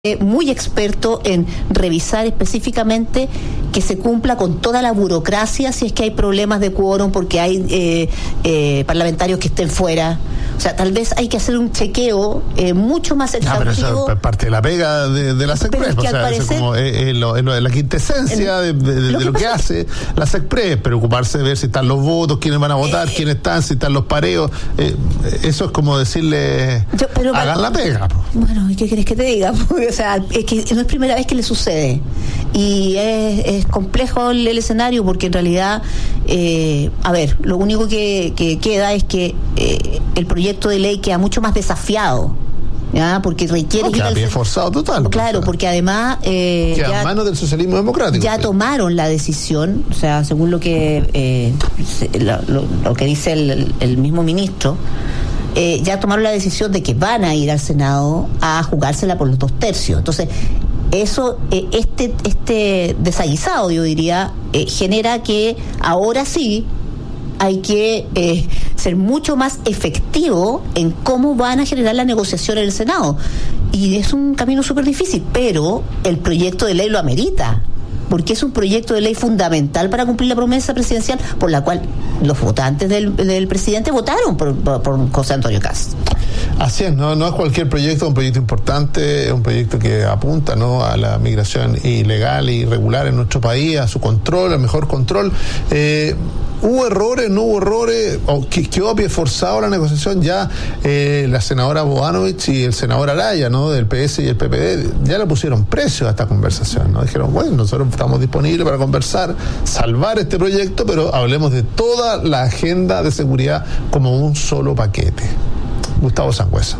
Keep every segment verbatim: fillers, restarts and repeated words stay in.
muy experto en revisar específicamente que se cumpla con toda la burocracia si es que hay problemas de quórum porque hay eh, eh, parlamentarios que estén fuera. O sea, tal vez hay que hacer un chequeo eh, mucho más exhaustivo. Ah, pero eso es parte de la pega de, de la SECPRES. Es que o sea, parecer, eso como es, es, lo, es lo, la quintesencia el, de, de, lo, de que, lo que hace la SECPRES, preocuparse de ver si están los votos, quiénes van a votar, eh, quiénes están, si están los pareos. Eh, eso es como decirle, yo, pero, hagan la pega. Bueno, ¿y qué querés que te diga? Porque, o sea, es que no es primera vez que le sucede. Y es, es complejo el, el escenario porque en realidad, eh, a ver, lo único que, que queda es que eh, el proyecto de ley queda mucho más desafiado, ¿ya? Porque requiere no, queda bien forzado total. Claro, o sea, porque además eh, queda ya, en manos del socialismo democrático. Ya tomaron la decisión, o sea, según lo que eh, lo, lo, lo que dice el, el mismo ministro. Eh, ya tomaron la decisión de que van a ir al Senado a jugársela por los dos tercios. Entonces, eso, eh, este, este desaguisado, yo diría, eh, genera que ahora sí hay que eh, ser mucho más efectivo en cómo van a generar la negociación en el Senado. Y es un camino súper difícil, pero el proyecto de ley lo amerita, porque es un proyecto de ley fundamental para cumplir la promesa presidencial por la cual los votantes del, del presidente votaron por, por, por José Antonio Kast. Así es, no, no es cualquier proyecto, es un proyecto importante, es un proyecto que apunta, ¿no?, a la migración ilegal e irregular en nuestro país, a su control, al mejor control. Eh, ¿Hubo errores, no hubo errores? ¿O quedó a pie forzado la negociación? Ya eh, la senadora Boanovich y el senador Araya, ¿no?, del P S y el P P D, ya le pusieron precio a esta conversación, ¿no? Dijeron, bueno, nosotros estamos disponibles para conversar, salvar este proyecto, pero hablemos de toda la agenda de seguridad como un solo paquete. Gustavo Sangüesa.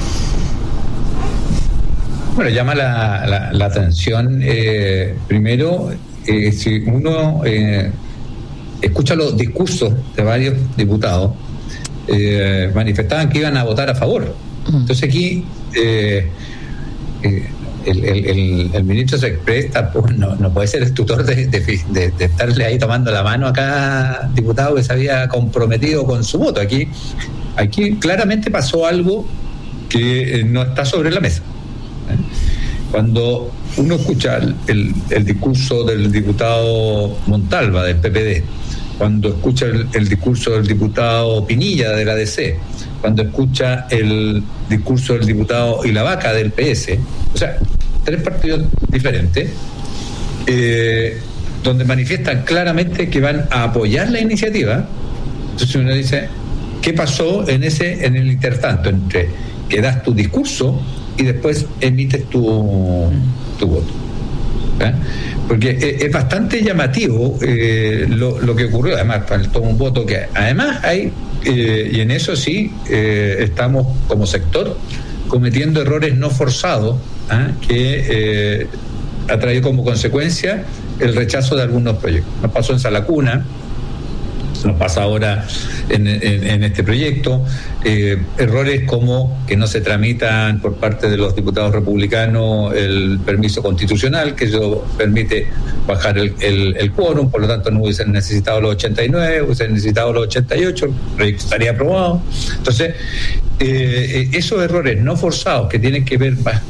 Bueno, llama la, la, la atención, eh, primero, eh, si uno eh, escucha los discursos de varios diputados, eh, manifestaban que iban a votar a favor. Entonces aquí eh, eh, el, el, el, el ministro SECPRES no, no puede ser el tutor de, de, de, de estarle ahí tomando la mano a cada diputado que se había comprometido con su voto. Aquí Aquí claramente pasó algo que no está sobre la mesa. Cuando uno escucha el, el, el discurso del diputado Montalva del P P D, cuando escucha el, el discurso del diputado Pinilla de la D C, cuando escucha el discurso del diputado Ilavaca del P S, o sea, tres partidos diferentes, eh, donde manifiestan claramente que van a apoyar la iniciativa. Entonces uno dice, ¿qué pasó en ese en el intertanto entre que das tu discurso y después emites tu, tu voto? ¿Eh? Porque es, es bastante llamativo eh, lo, lo que ocurrió. Además, faltó un voto que además hay, eh, y en eso sí eh, estamos como sector cometiendo errores no forzados, ¿eh? que eh, ha traído como consecuencia el rechazo de algunos proyectos. Nos pasó en Salacuna, nos pasa ahora en, en, en este proyecto, eh, errores como que no se tramitan por parte de los diputados republicanos el permiso constitucional, que eso permite bajar el, el, el quórum, por lo tanto no hubiesen necesitado los ochenta y nueve, hubiesen necesitado los ochenta y ocho, el proyecto estaría aprobado. Entonces, eh, esos errores no forzados que tienen que ver más,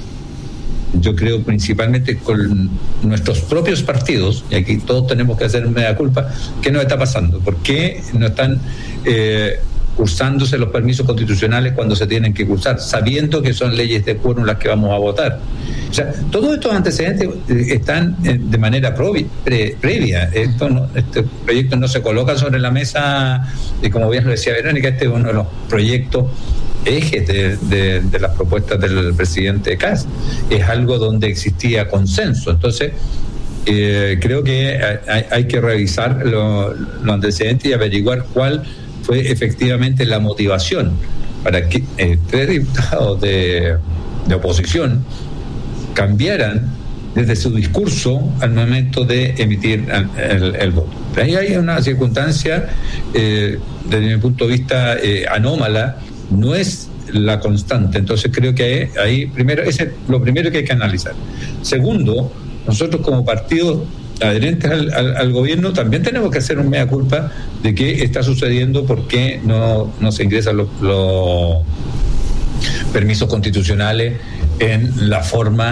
yo creo principalmente con nuestros propios partidos, y aquí todos tenemos que hacer mea culpa, ¿qué nos está pasando? ¿Por qué no están eh, cursándose los permisos constitucionales cuando se tienen que cursar, sabiendo que son leyes de quórum las que vamos a votar? O sea, todos estos antecedentes están de manera provi, pre, previa. Esto no, este proyecto no se coloca sobre la mesa, y como bien lo decía Verónica, este es uno de los proyectos ejes de, de, de las propuestas del presidente Kast. Es algo donde existía consenso. Entonces, eh, creo que hay, hay que revisar los lo antecedentes y averiguar cuál fue efectivamente la motivación para que eh, tres diputados de, de oposición cambiaran desde su discurso al momento de emitir el, el, el voto. Ahí hay una circunstancia, eh, desde mi punto de vista, eh, anómala. No es la constante. Entonces creo que ahí primero, ese es lo primero que hay que analizar. Segundo, nosotros como partidos adherentes al, al, al gobierno también tenemos que hacer un mea culpa de qué está sucediendo, por qué no, no se ingresan los, los permisos constitucionales en la forma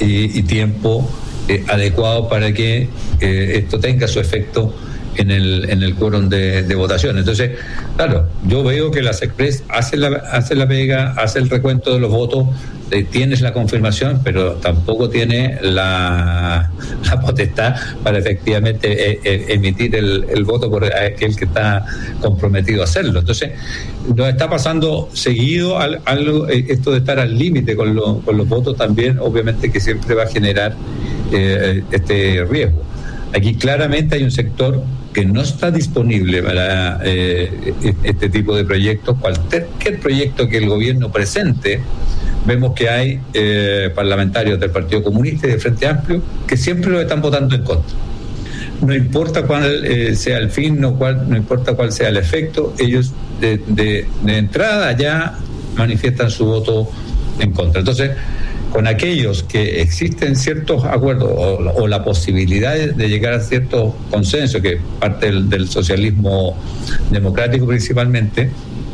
y, y tiempo eh, adecuado para que eh, esto tenga su efecto en el en el quórum de, de votación. Entonces, claro, yo veo que las Express hace la, hace la pega, hace el recuento de los votos, eh, tienes la confirmación, pero tampoco tiene la, la potestad para efectivamente eh, eh, emitir el, el voto por aquel que está comprometido a hacerlo. Entonces, nos está pasando seguido al, algo, eh, esto de estar al límite con, lo, con los votos también, obviamente que siempre va a generar eh, este riesgo. Aquí claramente hay un sector que no está disponible para eh, este tipo de proyectos. Cualquier proyecto que el gobierno presente, vemos que hay eh, parlamentarios del Partido Comunista y del Frente Amplio que siempre lo están votando en contra. No importa cuál eh, sea el fin, no, cuál, no importa cuál sea el efecto, ellos de, de, de entrada ya manifiestan su voto en contra. Entonces, con aquellos que existen ciertos acuerdos o, o la posibilidad de, de llegar a ciertos consensos, que parte del, del socialismo democrático principalmente,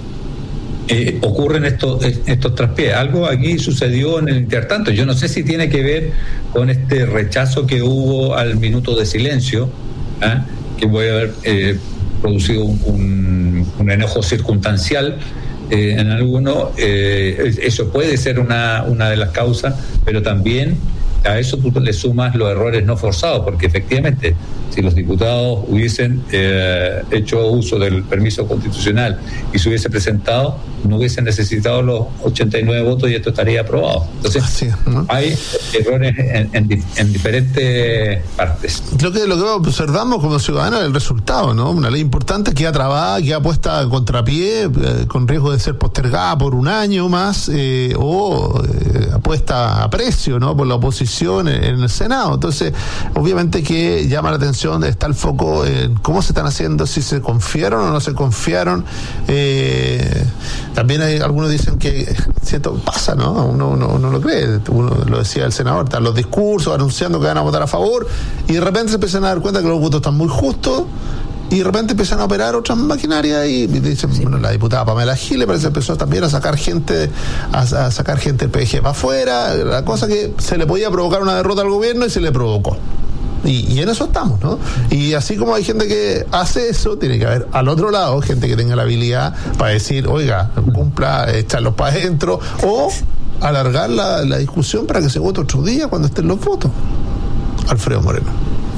eh, ocurren estos, estos traspiés. Algo aquí sucedió en el intertanto. Yo no sé si tiene que ver con este rechazo que hubo al minuto de silencio, ¿eh? que puede haber eh, producido un, un, un enojo circunstancial. Eh, en algunos, eh, eso puede ser una, una de las causas, pero también a eso tú le sumas los errores no forzados, porque efectivamente, si los diputados hubiesen eh, hecho uso del permiso constitucional y se hubiese presentado, no hubiesen necesitado los ochenta y nueve votos y esto estaría aprobado. Entonces, Así, ¿no? hay errores en, en, en diferentes partes. Creo que lo que observamos como ciudadanos es el resultado, ¿no? Una ley importante que ha trabada, que ha puesta a contrapié, eh, con riesgo de ser postergada por un año más, eh, o eh, puesta a precio, ¿no? Por la oposición en, en el Senado. Entonces, obviamente que llama la atención, está el foco en cómo se están haciendo, si se confiaron o no se confiaron. Eh, también hay algunos dicen que cierto pasa, ¿no? Uno, uno, uno lo cree, uno lo decía el senador, están los discursos anunciando que van a votar a favor y de repente se empiezan a dar cuenta que los votos están muy justos y de repente empiezan a operar otras maquinarias y dicen, sí. Bueno, la diputada Pamela Giles parece que empezó también a sacar gente, a, a sacar gente del P G para afuera, la cosa que se le podía provocar una derrota al gobierno y se le provocó. Y, y en eso estamos, ¿no? Y así como hay gente que hace eso, tiene que haber al otro lado gente que tenga la habilidad para decir, oiga, cumpla, echarlos para adentro, o alargar la, la discusión para que se vote otro día cuando estén los votos. Alfredo Moreno.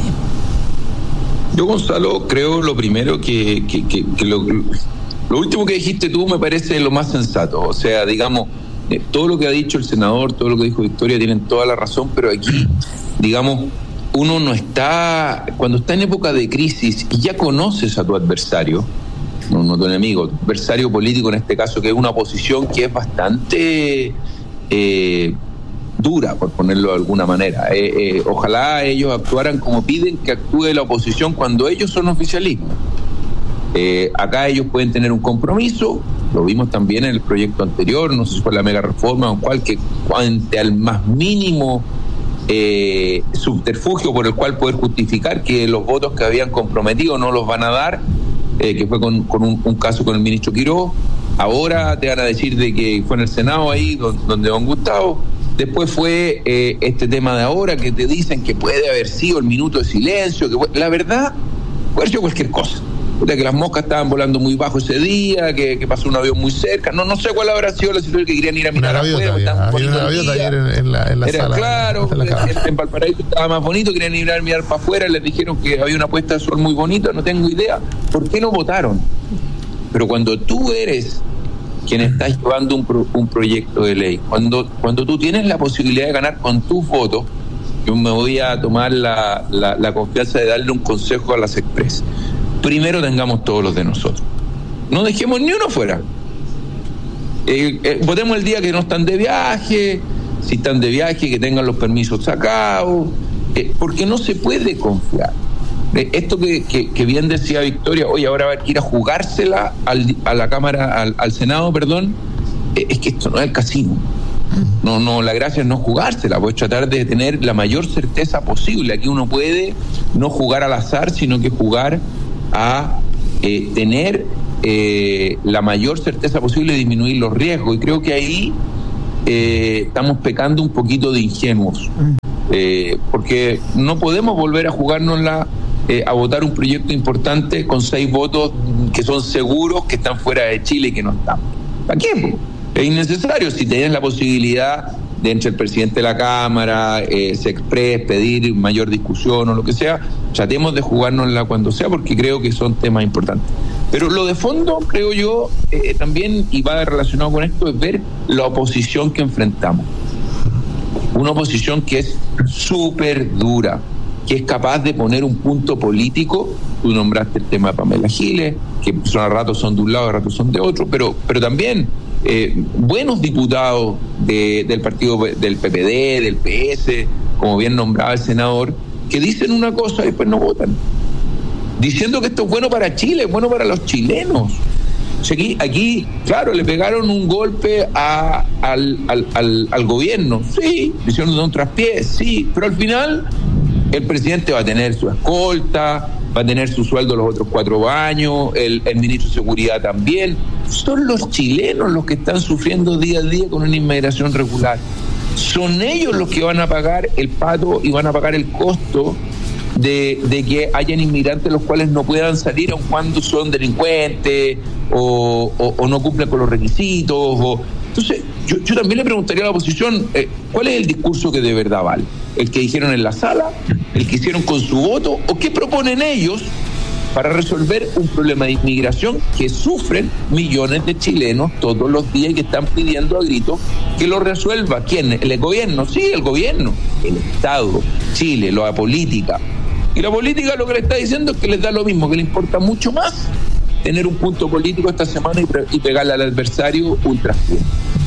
Yo, Gonzalo, creo lo primero que, que, que, que lo, lo último que dijiste tú me parece lo más sensato. O sea, digamos, eh, todo lo que ha dicho el senador, todo lo que dijo Victoria, tienen toda la razón, pero aquí, digamos, uno no está, cuando está en época de crisis y ya conoces a tu adversario, no, no tu enemigo, tu adversario político en este caso, que es una oposición que es bastante eh, dura, por ponerlo de alguna manera. Eh, eh, ojalá ellos actuaran como piden que actúe la oposición cuando ellos son oficialismo. Eh, acá ellos pueden tener un compromiso, lo vimos también en el proyecto anterior, no sé si fue la mega reforma o cual, que ante al más mínimo Eh, subterfugio por el cual poder justificar que los votos que habían comprometido no los van a dar, eh, que fue con, con un, un caso con el ministro Quiroz. Ahora te van a decir de que fue en el Senado ahí donde, donde don Gustavo. Después fue eh, este tema de ahora que te dicen que puede haber sido el minuto de silencio, que fue, la verdad puede haber sido cualquier cosa. De que las moscas estaban volando muy bajo ese día, que, que pasó un avión muy cerca, no no sé cuál habrá sido la situación, que querían ir a mirar afuera, estaban había una gaviota ayer en, en la, en la era sala, claro, en, en Valparaíso estaba más bonito, querían ir a mirar para afuera, les dijeron que había una puesta de sol muy bonita, no tengo idea, ¿por qué no votaron? Pero cuando tú eres quien está llevando un, pro, un proyecto de ley, cuando, cuando tú tienes la posibilidad de ganar con tus votos, yo me voy a tomar la, la, la confianza de darle un consejo a las Express. Primero tengamos todos los de nosotros. No dejemos ni uno fuera. Eh, eh, votemos el día que no están de viaje, si están de viaje, que tengan los permisos sacados, eh, porque no se puede confiar. Eh, esto que, que, que bien decía Victoria, oye, ahora va a ir a jugársela al, a la Cámara, al, al Senado, perdón, eh, es que esto no es el casino. No, no, la gracia es no jugársela, pues tratar de tener la mayor certeza posible. Aquí uno puede no jugar al azar, sino que jugar a eh, tener eh, la mayor certeza posible de disminuir los riesgos. Y creo que ahí eh, estamos pecando un poquito de ingenuos, eh, porque no podemos volver a jugárnosla, eh, a votar un proyecto importante con seis votos que son seguros, que están fuera de Chile y que no están. ¿Para qué? Es innecesario. Si tenés la posibilidad de entre el presidente de la Cámara, eh, se express, pedir mayor discusión o lo que sea, tratemos de jugárnosla cuando sea, porque creo que son temas importantes. Pero lo de fondo, creo yo, eh, también, y va relacionado con esto, es ver la oposición que enfrentamos. Una oposición que es súper dura, que es capaz de poner un punto político. Tú nombraste el tema de Pamela Giles, que son a ratos son de un lado, a ratos son de otro, pero, pero también eh, buenos diputados de, del partido del P P D, del P S, como bien nombraba el senador, que dicen una cosa y después no votan, diciendo que esto es bueno para Chile, es bueno para los chilenos. O sea, aquí, aquí, claro, le pegaron un golpe a, al, al, al, al gobierno, sí, le hicieron de un traspié, sí, pero al final el presidente va a tener su escolta, va a tener su sueldo los otros cuatro años, el, el ministro de Seguridad también. Son los chilenos los que están sufriendo día a día con una inmigración regular. Son ellos los que van a pagar el pato y van a pagar el costo de, de que hayan inmigrantes los cuales no puedan salir aun cuando son delincuentes o, o, o no cumplen con los requisitos. O... Entonces, yo, yo también le preguntaría a la oposición, eh, ¿cuál es el discurso que de verdad vale? ¿El que dijeron en la sala? ¿El que hicieron con su voto? ¿O qué proponen ellos para resolver un problema de inmigración que sufren millones de chilenos todos los días y que están pidiendo a gritos que lo resuelva? ¿Quién? ¿El gobierno? Sí, el gobierno. El Estado, Chile, la política. Y la política lo que le está diciendo es que les da lo mismo, que le importa mucho más tener un punto político esta semana y, pre- y pegarle al adversario ultra bien.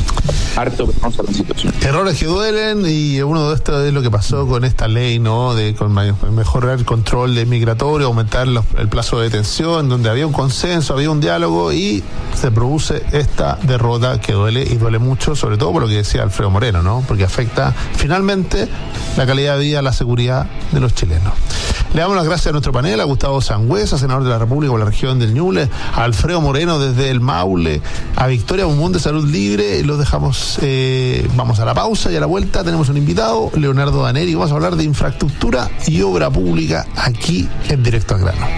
Harto penosa la situación. Errores que duelen, y uno de estos es lo que pasó con esta ley, ¿no? De con mejorar el control de migratorio, aumentar los, el plazo de detención, donde había un consenso, había un diálogo, y se produce esta derrota que duele, y duele mucho, sobre todo por lo que decía Alfredo Moreno, ¿no? Porque afecta finalmente la calidad de vida, la seguridad de los chilenos. Le damos las gracias a nuestro panel, a Gustavo Sangüesa, senador de la República por la región del Ñuble, a Alfredo Moreno desde el Maule, a Victoria Bumón de Salud Libre, y los dejamos, eh, vamos a la pausa, y a la vuelta tenemos un invitado, Leonardo Daneri, vamos a hablar de infraestructura y obra pública aquí en Directo al Grano.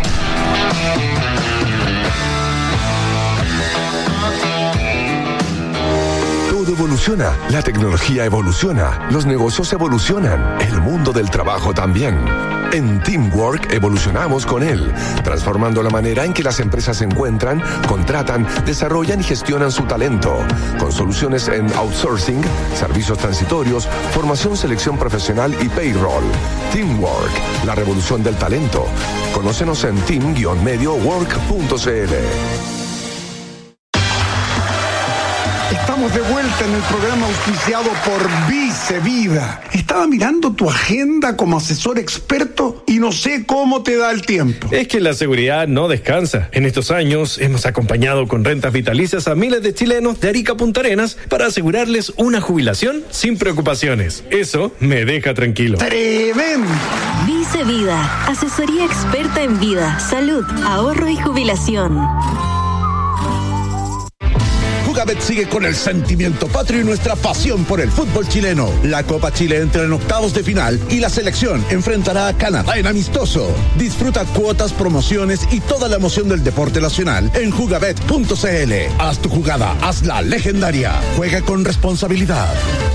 Evoluciona, la tecnología evoluciona, los negocios evolucionan, el mundo del trabajo también. En Teamwork evolucionamos con él, transformando la manera en que las empresas se encuentran, contratan, desarrollan y gestionan su talento, con soluciones en outsourcing, servicios transitorios, formación, selección profesional y payroll. Teamwork, la revolución del talento. Conócenos en team medio work punto c l. Estamos de vuelta en el programa auspiciado por Vice Vida. Estaba mirando tu agenda como asesor experto y no sé cómo te da el tiempo. Es que la seguridad no descansa. En estos años hemos acompañado con rentas vitalicias a miles de chilenos de Arica a Punta Arenas para asegurarles una jubilación sin preocupaciones. Eso me deja tranquilo. ¡Tremendo! Vice Vida, asesoría experta en vida, salud, ahorro y jubilación. Jugabet sigue con el sentimiento patrio y nuestra pasión por el fútbol chileno. La Copa Chile entra en octavos de final y la selección enfrentará a Canadá en amistoso. Disfruta cuotas, promociones y toda la emoción del deporte nacional en jugabet punto c l. Haz tu jugada, hazla legendaria. Juega con responsabilidad.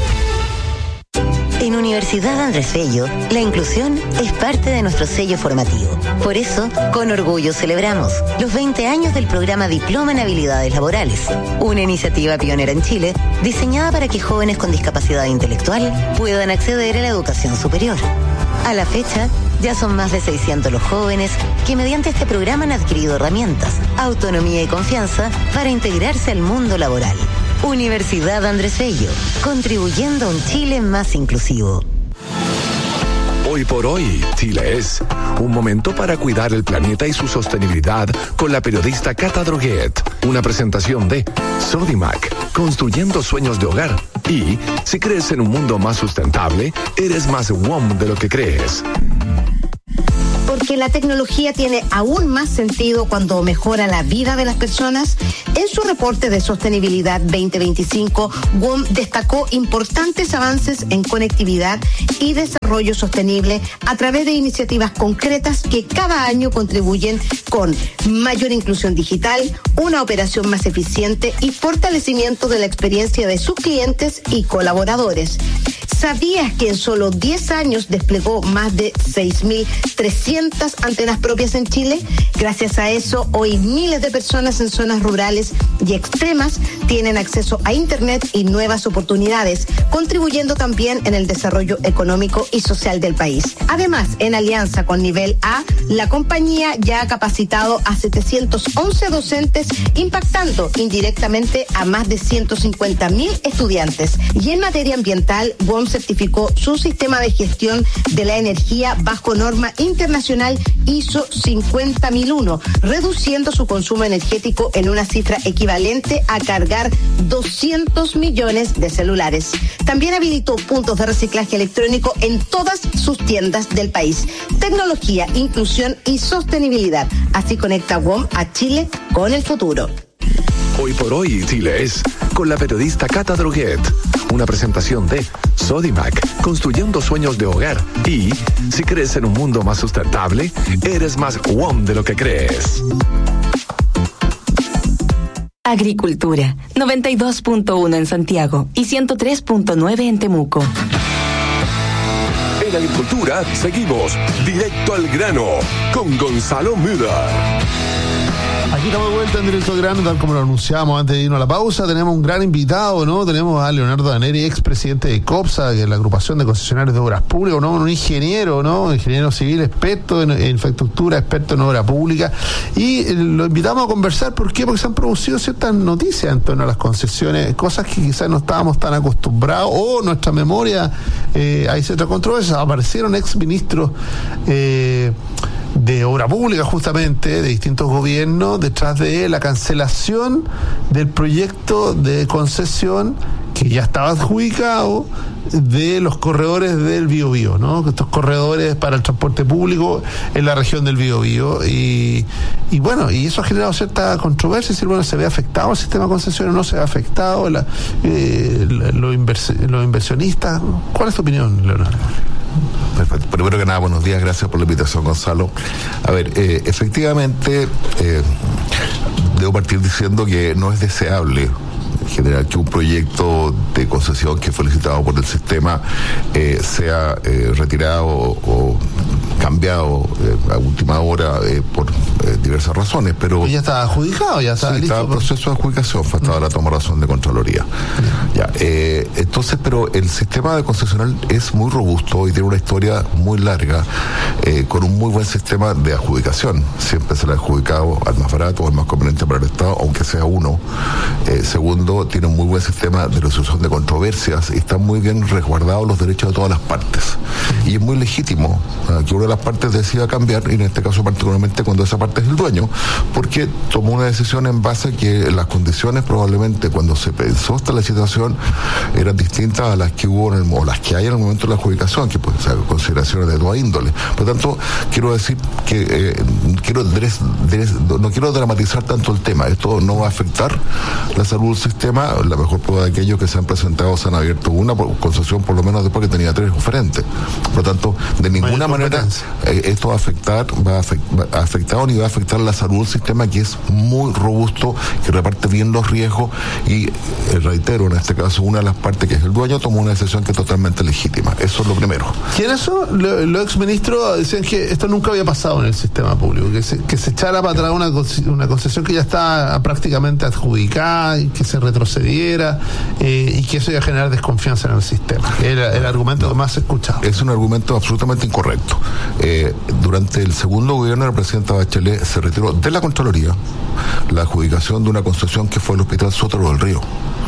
En Universidad Andrés Bello, la inclusión es parte de nuestro sello formativo. Por eso, con orgullo celebramos los veinte años del programa Diploma en Habilidades Laborales, una iniciativa pionera en Chile diseñada para que jóvenes con discapacidad intelectual puedan acceder a la educación superior. A la fecha, ya son más de seiscientos los jóvenes que mediante este programa han adquirido herramientas, autonomía y confianza para integrarse al mundo laboral. Universidad Andrés Bello, contribuyendo a un Chile más inclusivo. Hoy por hoy, Chile es un momento para cuidar el planeta y su sostenibilidad con la periodista Cata Droguet. Una presentación de Sodimac, construyendo sueños de hogar. Y si crees en un mundo más sustentable, eres más W O M de lo que crees. Por que la tecnología tiene aún más sentido cuando mejora la vida de las personas. En su reporte de sostenibilidad veinte veinticinco, W O M destacó importantes avances en conectividad y desarrollo sostenible a través de iniciativas concretas que cada año contribuyen con mayor inclusión digital, una operación más eficiente y fortalecimiento de la experiencia de sus clientes y colaboradores. ¿Sabías que en solo diez años desplegó más de seis mil trescientas antenas propias en Chile? Gracias a eso, hoy miles de personas en zonas rurales y extremas tienen acceso a Internet y nuevas oportunidades, contribuyendo también en el desarrollo económico y social del país. Además, en alianza con Nivel A, la compañía ya ha capacitado a setecientos once docentes, impactando indirectamente a más de ciento cincuenta mil estudiantes. Y en materia ambiental, W O M certificó su sistema de gestión de la energía bajo norma internacional I S O cincuenta mil uno, reduciendo su consumo energético en una cifra equivalente a cargar doscientos millones de celulares. También habilitó puntos de reciclaje electrónico en todas sus tiendas del país. Tecnología, inclusión y sostenibilidad. Así conecta W O M a Chile con el futuro. Hoy por hoy, Chile es con la periodista Cata Droguet. Una presentación de Sodimac, construyendo sueños de hogar. Y si crees en un mundo más sustentable, eres más W O M de lo que crees. Agricultura, noventa y dos punto uno en Santiago y ciento tres punto nueve en Temuco. En Agricultura seguimos directo al grano con Gonzalo Müller. Aquí estamos de vuelta en Directo al Grano, tal como lo anunciamos antes de irnos a la pausa. Tenemos un gran invitado, ¿no? Tenemos a Leonardo Daneri, expresidente de COPSA, que es la agrupación de concesionarios de obras públicas, ¿no? Un ingeniero, ¿no? Ingeniero civil, experto en, en infraestructura, experto en obra pública. Y eh, lo invitamos a conversar, ¿por qué? Porque se han producido ciertas noticias en torno a las concesiones, cosas que quizás no estábamos tan acostumbrados, o nuestra memoria, eh, hay cierta controversia. Aparecieron exministros eh, de obra pública, justamente, de distintos gobiernos, detrás de la cancelación del proyecto de concesión que ya estaba adjudicado de los corredores del Biobío, ¿no? Estos corredores para el transporte público en la región del Biobío. Y, y bueno, y eso ha generado cierta controversia, es decir, bueno, ¿se ve afectado el sistema de concesiones o no se ve afectado? La, eh, los invers, los inversionistas. ¿Cuál es tu opinión, Leonardo? Perfecto. Primero que nada, buenos días, gracias por la invitación, Gonzalo. A ver, eh, efectivamente, eh, debo partir diciendo que no es deseable en general que un proyecto de concesión que fue licitado por el sistema eh, sea eh, retirado o cambiado eh, a última hora eh, por eh, diversas razones, pero... ¿Ya está adjudicado? ¿Ya está sí, listo? Estaba en proceso de adjudicación, faltaba mm. la toma de razón de Contraloría. Mm. Ya, eh, entonces, pero el sistema de concesional es muy robusto y tiene una historia muy larga, eh, con un muy buen sistema de adjudicación. Siempre se le ha adjudicado al más barato o al más conveniente para el Estado, aunque sea uno. Eh, segundo, tiene un muy buen sistema de resolución de controversias y están muy bien resguardados los derechos de todas las partes. Y es muy legítimo uh, que una de las partes decida cambiar, y en este caso particularmente cuando esa parte es el dueño, porque tomó una decisión en base a que las condiciones probablemente cuando se pensó esta licitación eran distintas a las que hubo en el, o las que hay en el momento de la adjudicación, que pues, o sea, consideraciones de toda índole. Por lo tanto, quiero decir que eh, quiero dres, dres, no quiero dramatizar tanto el tema. Esto no va a afectar la salud del sistema. La mejor prueba de aquellos que se han presentado se han abierto una concesión por lo menos después que tenía tres oferentes. Por lo tanto, de ninguna manera eh, esto va a afectar, va a, afect, va a afectar ni va a afectar la salud del sistema, que es muy robusto, que reparte bien los riesgos y, eh, reitero, en este caso una de las partes que es el dueño tomó una decisión que es totalmente legítima. Eso es lo primero. ¿Quién eso? Los lo exministros decían que esto nunca había pasado en el sistema público, que se, que se echara para atrás una, una concesión que ya está prácticamente adjudicada y que se retrocediera eh, y que eso iba a generar desconfianza en el sistema. Era el argumento no, que más se escuchaba. Es un argumento absolutamente incorrecto. Eh, durante el segundo gobierno del presidente Bachelet se retiró de la Contraloría la adjudicación de una concesión que fue el Hospital Sotero del Río.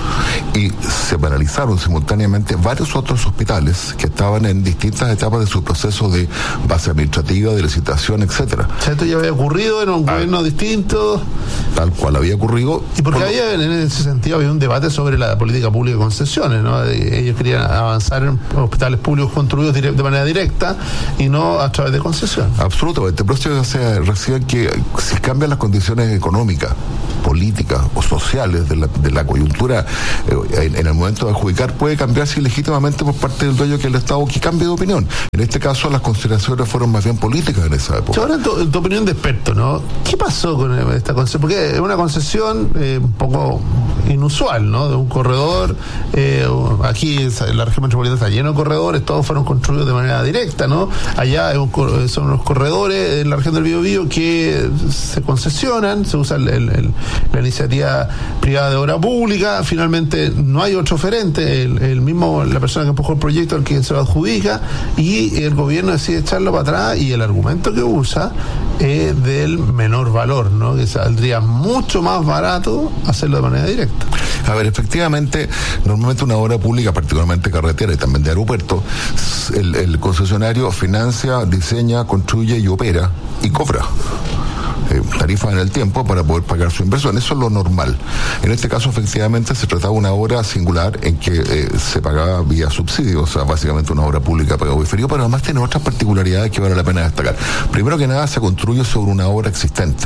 y se paralizaron simultáneamente varios otros hospitales que estaban en distintas etapas de su proceso de base administrativa, de licitación, etcétera. O sea, esto ya había ocurrido en un ah, gobierno distinto. Tal cual había ocurrido. Y porque por había, en ese sentido, había un debate sobre la política pública de concesiones, ¿no? Ellos querían avanzar en hospitales públicos construidos de manera directa y no a través de concesión. Absolutamente. Pero eso se recibe que si cambian las condiciones económicas, políticas o sociales de la, de la coyuntura eh, en, en el momento de adjudicar, puede cambiarse ilegítimamente por parte del dueño que el Estado que cambie de opinión. En este caso las consideraciones fueron más bien políticas en esa época. Ahora, en tu, en tu opinión de experto, ¿no? ¿Qué pasó con esta concesión? Porque es una concesión eh, un poco inusual, ¿no? De un corredor, eh, aquí en la región metropolitana está lleno de corredores, todos fueron construidos de manera directa, ¿no? Allá es un, son unos corredores en la región del Biobío que se concesionan, se usa el, el, el, la iniciativa privada de obra pública, finalmente no hay otro oferente, el, el mismo, la persona que empujó el proyecto, el que se lo adjudica, y el gobierno decide echarlo para atrás, y el argumento que usa es del menor valor, ¿no? Que saldría mucho más barato hacerlo de manera directa. A ver, efectivamente, normalmente una obra pública, particularmente carretera y también de aeropuerto, el, el concesionario financia, diseña, construye y opera y cobra eh, tarifas en el tiempo para poder pagar su inversión. Eso es lo normal. En este caso, efectivamente, se trataba de una obra singular en que eh, se pagaba vía subsidio, o sea, básicamente una obra pública pagada diferido, pero además tiene otras particularidades que vale la pena destacar. Primero que nada, se construye sobre una obra existente.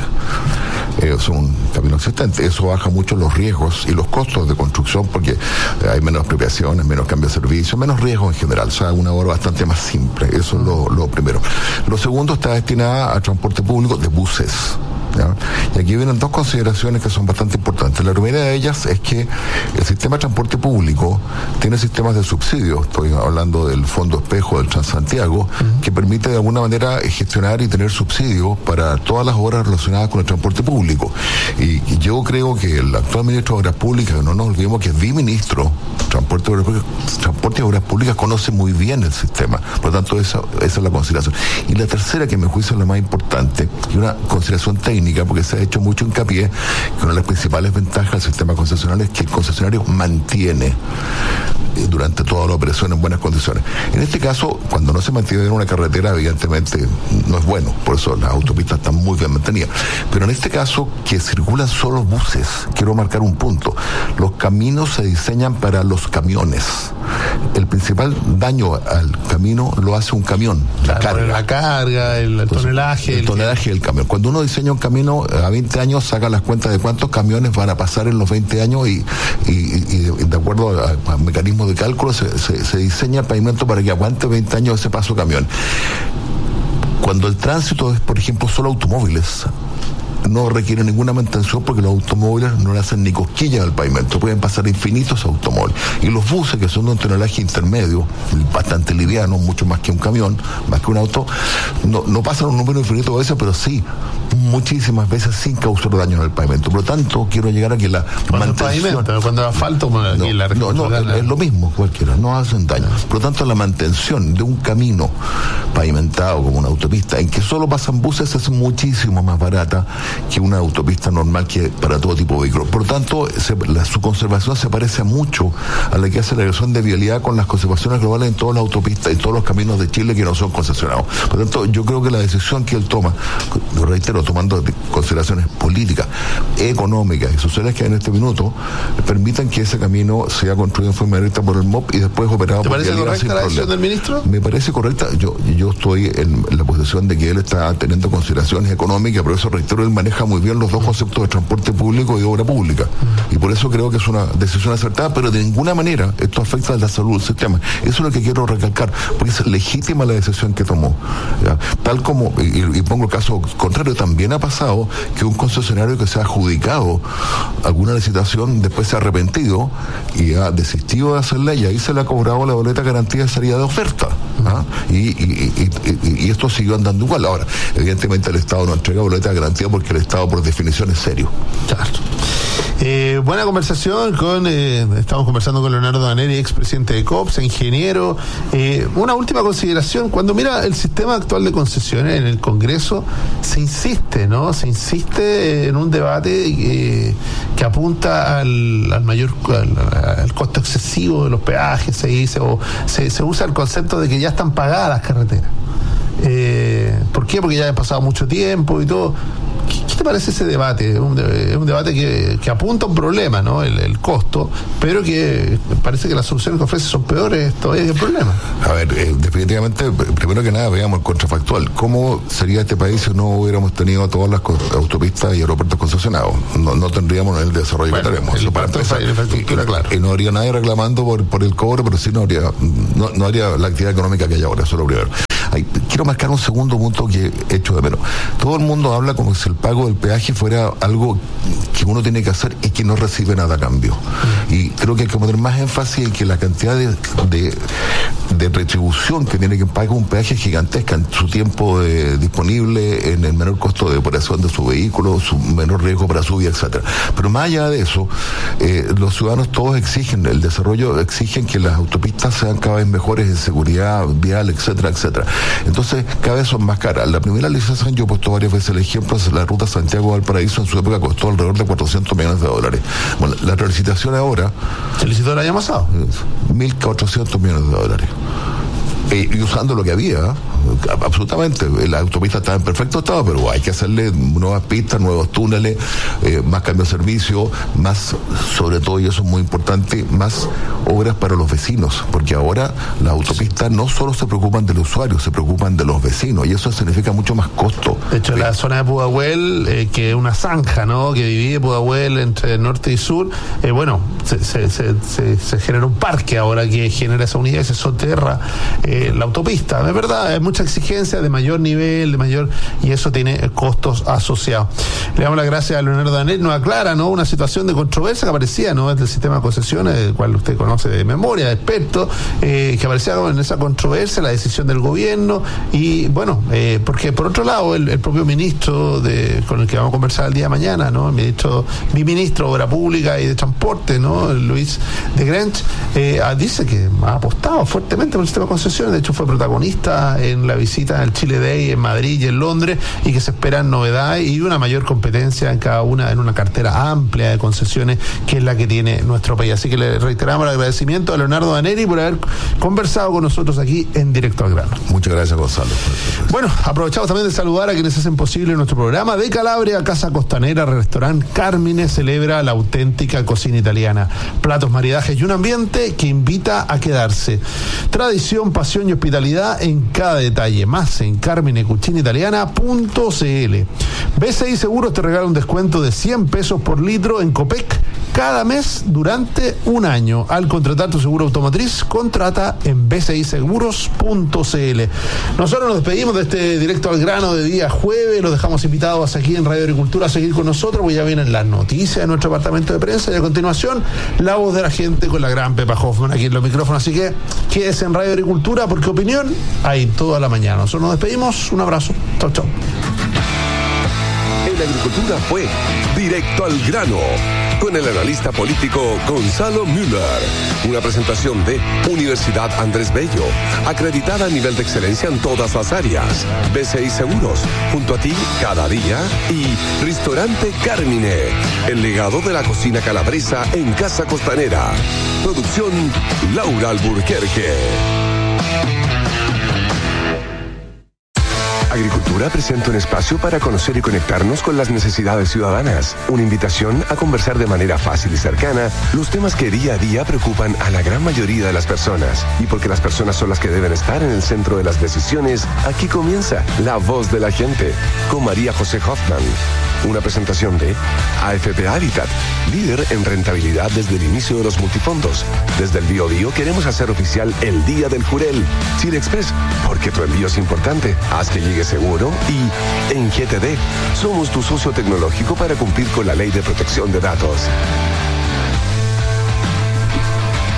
Eh, es un camino existente. Eso baja mucho los riesgos y los costos de construcción porque eh, hay menos expropiaciones, menos cambio de servicio, menos riesgos en general. O sea, una obra bastante más simple. Eso es lo, lo primero. Lo segundo, está destinada a transporte público de buses. ¿Ya? Y aquí vienen dos consideraciones que son bastante importantes. La primera de ellas es que el sistema de transporte público tiene sistemas de subsidio. Estoy hablando del Fondo Espejo del Transantiago, uh-huh. que permite de alguna manera gestionar y tener subsidios para todas las obras relacionadas con el transporte público. Y, y yo creo que el actual ministro de Obras Públicas, no nos olvidemos que es biministro, Transporte, transporte y Obras Públicas, conoce muy bien el sistema. Por lo tanto, esa, esa es la consideración. Y la tercera, que a mi juicio es la más importante, y una consideración técnica, porque se ha hecho mucho hincapié que una de las principales ventajas del sistema concesional es que el concesionario mantiene eh, durante toda la operación en buenas condiciones. En este caso, cuando no se mantiene en una carretera, evidentemente no es bueno, por eso las autopistas están muy bien mantenidas. Pero en este caso, que circulan solo buses, quiero marcar un punto. Los caminos se diseñan para los camiones. El principal daño al camino lo hace un camión, la claro, carga. La carga, el, el tonelaje. El, el tonelaje que... del camión. Cuando uno diseña un camino a veinte años, saca las cuentas de cuántos camiones van a pasar en los veinte años y, y, y, y de acuerdo a, a mecanismos de cálculo se, se, se diseña el pavimento para que aguante veinte años ese paso camión. Cuando el tránsito es, por ejemplo, solo automóviles, no requiere ninguna mantención porque los automóviles no le hacen ni cosquillas al pavimento, pueden pasar infinitos automóviles. Y los buses, que son de un tonelaje intermedio, bastante liviano, mucho más que un camión, más que un auto, no, no pasan un número infinito de veces, pero sí, muchísimas veces sin causar daño en el pavimento. Por lo tanto, quiero llegar a que la cuando mantención... Pavimento, cuando el asfalto... No, aquí la no, no, es lo mismo, cualquiera, no hacen daño. Por lo tanto, la mantención de un camino pavimentado como una autopista, en que solo pasan buses, es muchísimo más barata que una autopista normal que para todo tipo de vehículos. Por lo tanto, se, la, su conservación se parece mucho a la que hace la Dirección de Vialidad con las conservaciones globales en todas las autopistas y todos los caminos de Chile que no son concesionados. Por lo tanto, yo creo que la decisión que él toma, lo reitero, tomando consideraciones políticas, económicas y sociales que hay en este minuto, permitan que ese camino sea construido en forma directa por el M O P y después operado por Vialidad. ¿Te parece correcta la decisión del ministro? Me parece correcta. Yo, yo estoy en la posición de que él está teniendo consideraciones económicas, pero eso reitero, él maneja muy bien los dos conceptos de transporte público y obra pública. Uh-huh. Y por eso creo que es una decisión acertada, pero de ninguna manera esto afecta a la salud del sistema. Eso es lo que quiero recalcar, porque es legítima la decisión que tomó. ¿Ya? Tal como, y, y pongo el caso contrario, también ha pasado que un concesionario que se ha adjudicado alguna licitación después se ha arrepentido y ha desistido de hacerla y ahí se le ha cobrado la boleta garantía de salida de oferta. Uh-huh. ¿ah? y, y, y, y, y esto siguió andando igual. Ahora, evidentemente el Estado no entrega boleta de garantía porque el Estado por definición es serio. Claro. Eh, buena conversación con, eh, estamos conversando con Leonardo Daneri, expresidente de COPSA, ingeniero. Eh, una última consideración, cuando mira el sistema actual de concesiones en el Congreso, se insiste, ¿no? Se insiste en un debate eh, que apunta al, al mayor, al, al costo excesivo de los peajes, se dice, o se, se usa el concepto de que ya están pagadas las carreteras. Eh, ¿Por qué? Porque ya ha pasado mucho tiempo y todo. ¿Qué, qué te parece ese debate? Es un, de, un debate que, que apunta a un problema, ¿no? El, el costo, pero que parece que las soluciones que ofrece son peores todavía que el problema. A ver, eh, definitivamente, primero que nada, veamos el contrafactual. ¿Cómo sería este país si no hubiéramos tenido todas las autopistas y aeropuertos concesionados? No, no tendríamos el desarrollo bueno, que tenemos. Eso para empezar. Y, claro. y no habría nadie reclamando por, por el cobro, pero sí no habría, no, no habría la actividad económica que hay ahora, eso es lo primero. Ay, quiero marcar un segundo punto que he hecho de menos. Todo el mundo habla como si el pago del peaje fuera algo que uno tiene que hacer y que no recibe nada a cambio. Mm. Y creo que hay que poner más énfasis en que la cantidad de, de, de retribución que tiene que pagar un peaje es gigantesca en su tiempo eh, disponible, en el menor costo de operación de su vehículo, su menor riesgo para su vida, etcétera. Pero más allá de eso, eh, los ciudadanos todos exigen, el desarrollo exigen que las autopistas sean cada vez mejores en seguridad vial, etcétera, etcétera. Entonces, cada vez son más caras. La primera licitación, yo he puesto varias veces el ejemplo, es la ruta Santiago-Valparaíso, en su época costó alrededor de cuatrocientos millones de dólares. Bueno, la licitación ahora... ¿Se licitó el año pasado? mil cuatrocientos millones de dólares. Eh, y usando lo que había, absolutamente, la autopista estaba en perfecto estado, pero hay que hacerle nuevas pistas, nuevos túneles, eh, más cambio de servicio, más, sobre todo, y eso es muy importante, más obras para los vecinos, porque ahora las autopistas no solo se preocupan del usuario, se preocupan de los vecinos, y eso significa mucho más costo. De hecho, la zona de Pudahuel, eh, que es una zanja, ¿no?, que divide Pudahuel entre norte y sur, eh, bueno, se, se, se, se, se genera un parque ahora que genera esa unidad y se soterra eh, la autopista. Es verdad, hay mucha exigencia de mayor nivel, de mayor, y eso tiene costos asociados. Le damos las gracias a Leonardo Daneri, nos aclara, ¿no?, una situación de controversia que aparecía, ¿no?, desde el sistema de concesiones, el cual usted conoce de memoria, de experto, eh, que aparecía en esa controversia, la decisión del gobierno, y bueno, eh, porque por otro lado, el, el propio ministro de, con el que vamos a conversar el día de mañana, ¿no?, el ministro, mi ministro de Obra Pública y de Transporte, ¿no?, Luis de Grench, eh, dice que ha apostado fuertemente por el sistema de concesiones. De hecho, fue protagonista en la visita al Chile Day en Madrid y en Londres, y que se esperan novedades y una mayor competencia en cada una, en una cartera amplia de concesiones, que es la que tiene nuestro país. Así que le reiteramos el agradecimiento a Leonardo Daneri por haber conversado con nosotros aquí en Directo al Grano. Muchas gracias, Gonzalo. Bueno, aprovechamos también de saludar a quienes hacen posible nuestro programa. De Calabria, Casa Costanera, Restaurante Carmine celebra la auténtica cocina italiana. Platos, maridajes y un ambiente que invita a quedarse. Tradición, pasión y hospitalidad en cada detalle. Más en carmine cucina italiana punto c l. B C I Seguros te regala un descuento de cien pesos por litro en Copec cada mes durante un año. Al contratar tu seguro automotriz, contrata en b c i seguros punto c l. Nosotros nos despedimos de este Directo al Grano de día jueves. Los dejamos invitados aquí en Radio Agricultura a seguir con nosotros, porque ya vienen las noticias de nuestro departamento de prensa, y a continuación la voz de la gente con la gran Pepa Hoffman aquí en los micrófonos. Así que quédese en Radio Agricultura, porque opinión hay toda la mañana. Nosotros nos despedimos. Un abrazo. Chau, chau. En Agricultura fue Directo al Grano, con el analista político Gonzalo Müller. Una presentación de Universidad Andrés Bello, acreditada a nivel de excelencia en todas las áreas. B C I Seguros, junto a ti cada día. Y Restaurante Carmine, el legado de la cocina calabresa en Casa Costanera. Producción Laura Alburquerque. Agricultura presenta un espacio para conocer y conectarnos con las necesidades ciudadanas. Una invitación a conversar de manera fácil y cercana los temas que día a día preocupan a la gran mayoría de las personas. Y porque las personas son las que deben estar en el centro de las decisiones, aquí comienza La Voz de la Gente, con María José Hoffman. Una presentación de A F P Habitat, líder en rentabilidad desde el inicio de los multifondos. Desde el Bío Bío queremos hacer oficial el Día del Jurel. Chile Express, porque tu envío es importante. Haz que llegue seguro. Y en G T D, somos tu socio tecnológico para cumplir con la ley de protección de datos.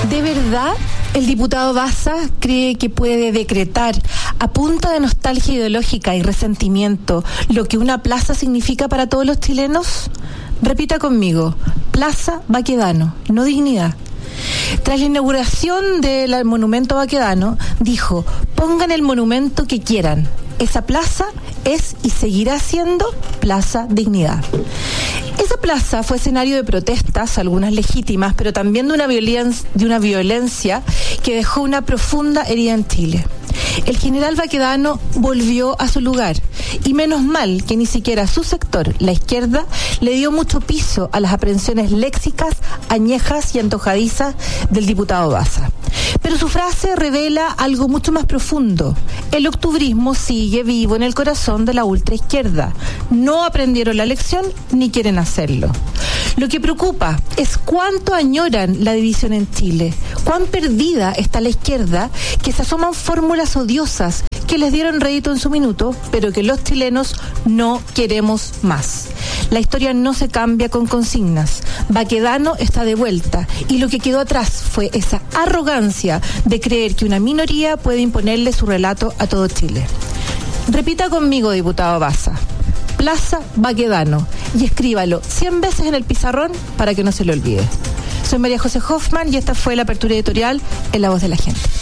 ¿De verdad el diputado Baza cree que puede decretar a punta de nostalgia ideológica y resentimiento lo que una plaza significa para todos los chilenos? Repita conmigo, Plaza Baquedano, no dignidad. Tras la inauguración del monumento a Baquedano, dijo, pongan el monumento que quieran. Esa plaza es y seguirá siendo Plaza Dignidad. Esa plaza fue escenario de protestas, algunas legítimas, pero también de una violencia, de una violencia que dejó una profunda herida en Chile. El general Baquedano volvió a su lugar y menos mal que ni siquiera su sector, la izquierda, le dio mucho piso a las aprehensiones léxicas, añejas y antojadizas del diputado Baza. Pero su frase revela algo mucho más profundo. El octubrismo sigue vivo en el corazón de la ultraizquierda. No aprendieron la lección ni quieren hacerlo. Lo que preocupa es cuánto añoran la división en Chile, cuán perdida está la izquierda, que se asoman fórmulas odiosas que les dieron rédito en su minuto, pero que los chilenos no queremos más. La historia no se cambia con consignas. Baquedano está de vuelta y lo que quedó atrás fue esa arrogancia de creer que una minoría puede imponerle su relato a todo Chile. Repita conmigo, diputado Baza, Plaza Baquedano, y escríbalo cien veces en el pizarrón para que no se lo olvide. Soy María José Hoffman y esta fue la apertura editorial en La Voz de la Gente.